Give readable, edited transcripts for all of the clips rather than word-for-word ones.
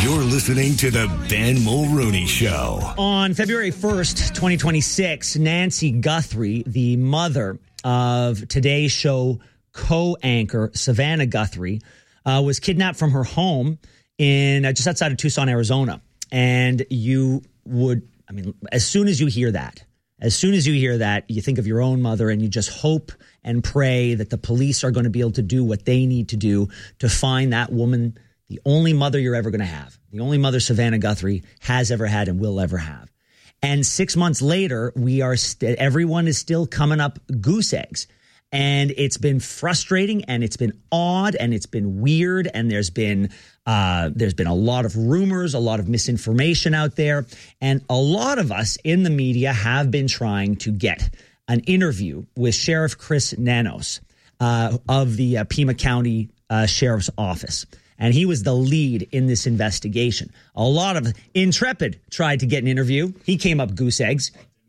You're listening to the Ben Mulrooney Show. On February 1st, 2026, Nancy Guthrie, the mother of Today's Show co-anchor Savannah Guthrie, was kidnapped from her home in just outside of Tucson, Arizona. And as soon as you hear that, you think of your own mother and you just hope and pray that the police are going to be able to do what they need to do to find that woman, the only mother you're ever going to have, the only mother Savannah Guthrie has ever had and will ever have. And 6 months later, everyone is still coming up goose eggs. And it's been frustrating, and it's been odd, and it's been weird, and there's been a lot of rumors, a lot of misinformation out there, and a lot of us in the media have been trying to get an interview with Sheriff Chris Nanos of the Pima County Sheriff's Office. And he was the lead in this investigation. A lot of Intrepid tried to get an interview. He came up goose eggs.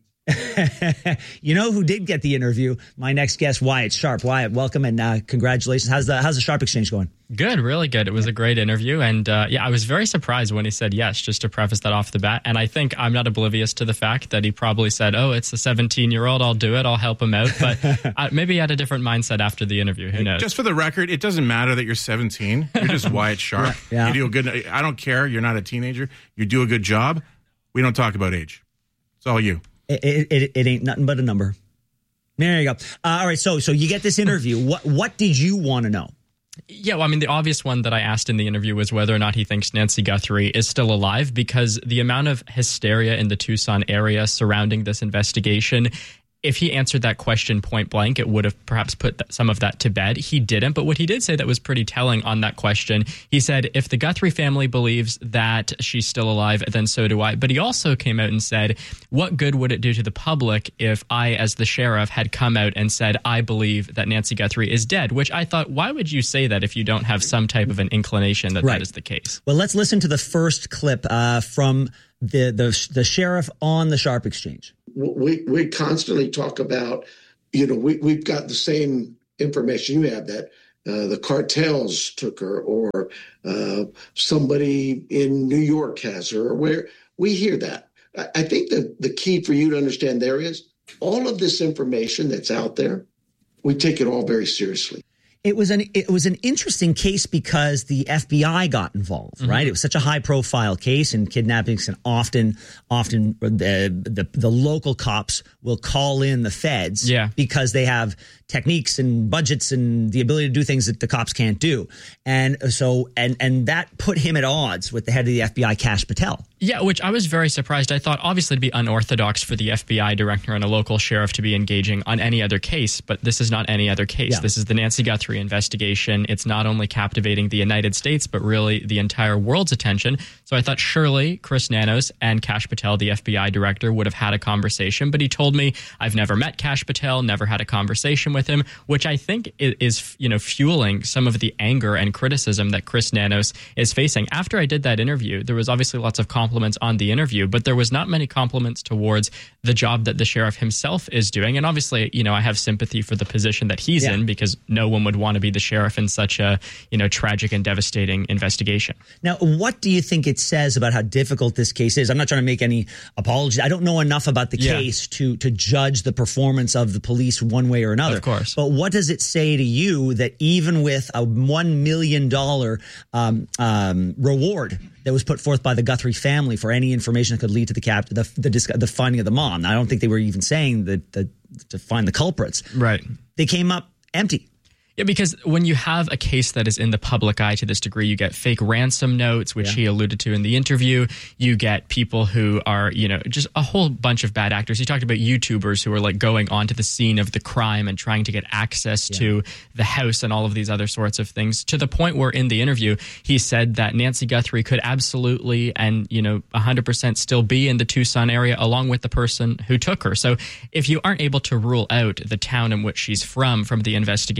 You know who did get the interview? My next guest, Wyatt Sharp. Wyatt, welcome and congratulations. How's the Sharp Exchange going? Good, really good. It was a great interview. And I was very surprised when he said yes, just to preface that off the bat. And I think I'm not oblivious to the fact that he probably said, oh, it's a 17-year-old. I'll do it. I'll help him out. But maybe he had a different mindset after the interview. Who knows? Just for the record, it doesn't matter that you're 17. You're just Wyatt Sharp. Yeah. You do a good. I don't care. You're not a teenager. You do a good job. We don't talk about age. It's all you. It ain't nothing but a number. There you go. All right, so you get this interview. What did you want to know? Yeah, well, I mean, the obvious one that I asked in the interview was whether or not he thinks Nancy Guthrie is still alive, because the amount of hysteria in the Tucson area surrounding this investigation, if he answered that question point blank, it would have perhaps put some of that to bed. He didn't. But what he did say that was pretty telling on that question, he said, if the Guthrie family believes that she's still alive, then so do I. But he also came out and said, what good would it do to the public if I, as the sheriff, had come out and said, I believe that Nancy Guthrie is dead? Which I thought, why would you say that if you don't have some type of an inclination that that is the case? Well, let's listen to the first clip from the sheriff on the Sharp Exchange. We constantly talk about, we've got the same information you have, that the cartels took her, or somebody in New York has her, or where we hear that. I think the key for you to understand there is all of this information that's out there, we take it all very seriously. It was an interesting case because the FBI got involved, right? It was such a high profile case, and kidnappings, and often the local cops will call in the feds because they have techniques and budgets and the ability to do things that the cops can't do. And so and that put him at odds with the head of the FBI, Kash Patel. Yeah, which I was very surprised. I thought obviously it'd be unorthodox for the FBI director and a local sheriff to be engaging on any other case, but this is not any other case. Yeah. This is the Nancy Guthrie investigation. It's not only captivating the United States, but really the entire world's attention. So I thought surely Chris Nanos and Kash Patel, the FBI director, would have had a conversation. But he told me, I've never met Kash Patel, never had a conversation with him, which I think is fueling some of the anger and criticism that Chris Nanos is facing. After I did that interview, there was obviously lots of compliments on the interview, but there was not many compliments towards the job that the sheriff himself is doing. And obviously, I have sympathy for the position that he's in, because no one would want to be the sheriff in such a, tragic and devastating investigation. Now, what do you think it says about how difficult this case is? I'm not trying to make any apologies. I don't know enough about the case to judge the performance of the police one way or another. Of course. But what does it say to you that even with a $1 million reward that was put forth by the Guthrie family for any information that could lead to the finding of the mom? I don't think they were even saying that to find the culprits. Right. They came up empty. Yeah, because when you have a case that is in the public eye to this degree, you get fake ransom notes, which he alluded to in the interview. You get people who are, just a whole bunch of bad actors. He talked about YouTubers who are going onto the scene of the crime and trying to get access to the house and all of these other sorts of things, to the point where in the interview, he said that Nancy Guthrie could absolutely and, 100% still be in the Tucson area along with the person who took her. So if you aren't able to rule out the town in which she's from the investigation, then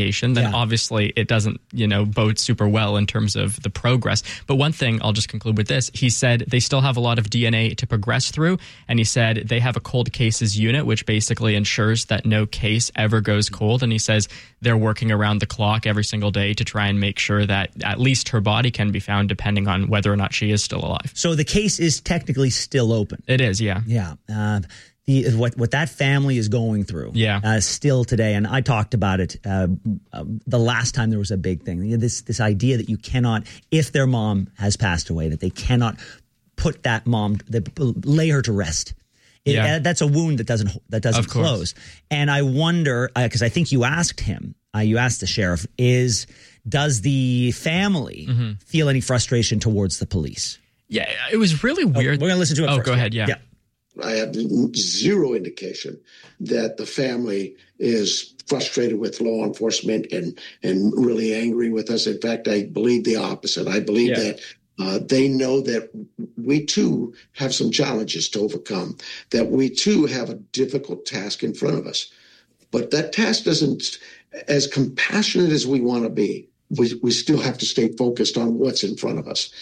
Yeah. obviously it doesn't, bode super well in terms of the progress. But one thing, I'll just conclude with this. He said they still have a lot of DNA to progress through. And he said they have a cold cases unit, which basically ensures that no case ever goes cold. And he says they're working around the clock every single day to try and make sure that at least her body can be found, depending on whether or not she is still alive. So the case is technically still open. It is, yeah. Yeah. What that family is going through still today, and I talked about it the last time there was a big thing, this idea that you cannot, if their mom has passed away, that they cannot put that mom, lay her to rest. That's a wound that doesn't close. And I wonder, because I think you asked the sheriff, does the family feel any frustration towards the police? Yeah, it was really weird. We're going to listen to it first. Go ahead, yeah. I have zero indication that the family is frustrated with law enforcement and really angry with us. In fact, I believe the opposite. I believe that they know that we too have some challenges to overcome, that we too have a difficult task in front of us. But that task doesn't, as compassionate as we want to be, we still have to stay focused on what's in front of us.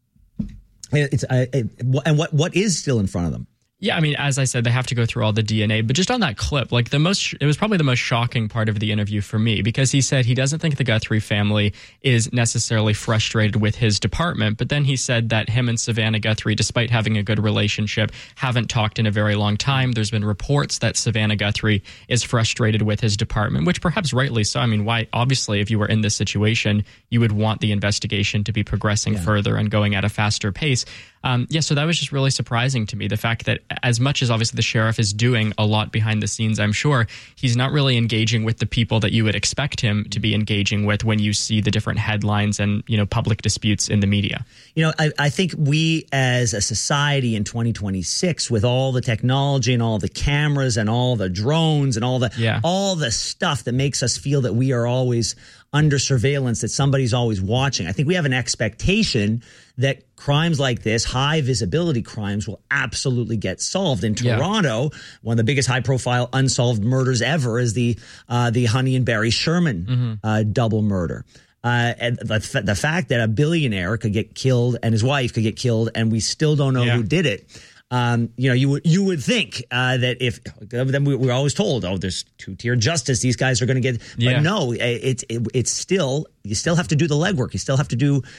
And what is still in front of them? Yeah, I mean, as I said, they have to go through all the DNA. But just on that clip, it was probably the most shocking part of the interview for me, because he said he doesn't think the Guthrie family is necessarily frustrated with his department. But then he said that him and Savannah Guthrie, despite having a good relationship, haven't talked in a very long time. There's been reports that Savannah Guthrie is frustrated with his department, which perhaps rightly so. I mean, why? Obviously, if you were in this situation, you would want the investigation to be progressing further and going at a faster pace. So that was just really surprising to me. The fact that as much as obviously the sheriff is doing a lot behind the scenes, I'm sure he's not really engaging with the people that you would expect him to be engaging with when you see the different headlines and, public disputes in the media. I think we as a society in 2026, with all the technology and all the cameras and all the drones and all the stuff that makes us feel that we are always under surveillance, that somebody's always watching. I think we have an expectation that crimes like this, high visibility crimes, will absolutely get solved. In Toronto, one of the biggest high profile unsolved murders ever is the Honey and Barry Sherman double murder. And the fact that a billionaire could get killed and his wife could get killed and we still don't know who did it. You would think that if then we're always told, there's two-tier justice, these guys are going to get, but no, it's still, you still have to do the legwork. You still have to do